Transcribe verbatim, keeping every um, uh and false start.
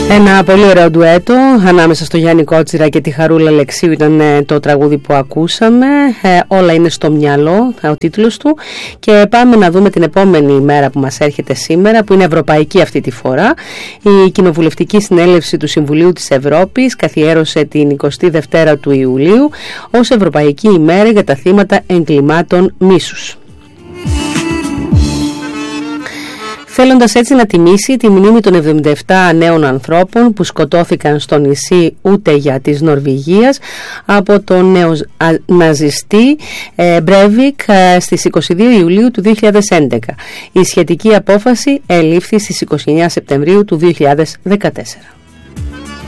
Ένα πολύ ωραίο ντουέτο ανάμεσα στο Γιάννη Κότσιρα και τη Χαρούλα Αλεξίου ήταν το τραγούδι που ακούσαμε. ε, Όλα είναι στο μυαλό, ο τίτλος του. Και πάμε να δούμε την επόμενη ημέρα που μας έρχεται σήμερα, που είναι ευρωπαϊκή αυτή τη φορά. Η Κοινοβουλευτική Συνέλευση του Συμβουλίου της Ευρώπης καθιέρωσε την εικοστή δεύτερη του Ιουλίου ως Ευρωπαϊκή ημέρα για τα θύματα εγκλημάτων μίσους, θέλοντας έτσι να τιμήσει τη μνήμη των εβδομήντα επτά νέων ανθρώπων που σκοτώθηκαν στο νησί Ούτεγια της Νορβηγίας από τον νεοναζιστή Μπρέβικ στις είκοσι δύο Ιουλίου του δύο χιλιάδες έντεκα. Η σχετική απόφαση ελήφθη στις είκοσι εννέα Σεπτεμβρίου του δύο χιλιάδες δεκατέσσερα.